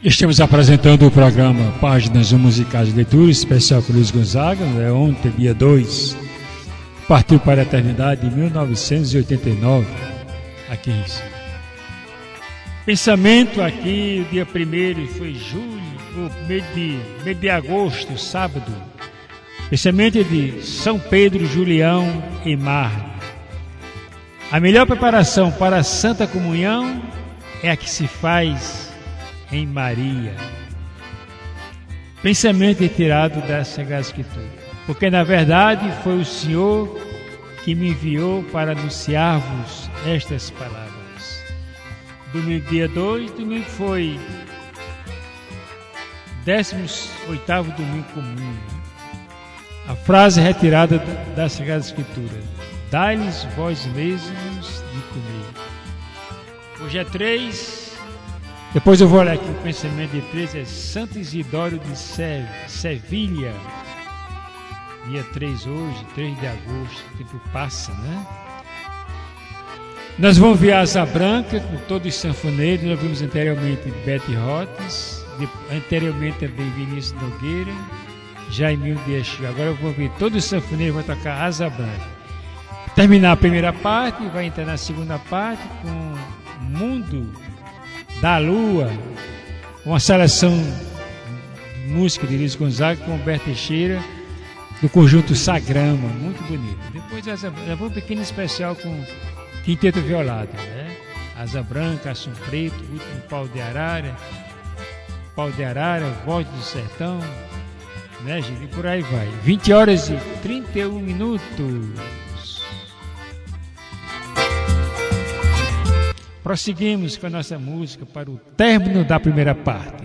Estamos apresentando o programa Páginas Musicais de Leitura, especial com Luiz Gonzaga. Ontem, dia 2, partiu para a eternidade em 1989, aqui em Recife. Pensamento aqui, o dia 1º foi mês de agosto, sábado. Pensamento de São Pedro, Julião e Marne. A melhor preparação para a Santa Comunhão é a que se faz em Maria. Pensamento retirado da Sagrada Escritura. Porque na verdade foi o Senhor que me enviou para anunciar-vos estas palavras. Domingo dia 2, domingo foi 18º domingo comum. A frase retirada da Sagrada Escritura: dai-lhes vós mesmos de comer. Hoje é 3. Depois eu vou olhar aqui o pensamento de 3, é Santo Isidório de Sevilha. Dia 3 hoje, 3 de agosto, o tempo passa, né? Nós vamos ver a Asa Branca com todos os sanfoneiros. Nós vimos anteriormente Bete Rotes, anteriormente também Vinícius Nogueira, Jaimil Dias. Agora eu vou ver todos os sanfoneiros, vão tocar Asa Branca. Terminar a primeira parte, vai entrar na segunda parte com Mundo da Lua, uma seleção de música de Luiz Gonzaga com Humberto Teixeira, do conjunto Sagrama, muito bonito. Depois um pequeno especial com Quinteto Violado, né? Asa Branca, Assum Preto, Último Pau de Arara, Voz do Sertão, né, gente? E por aí vai. 20h31. Prosseguimos com a nossa música para o término da primeira parte.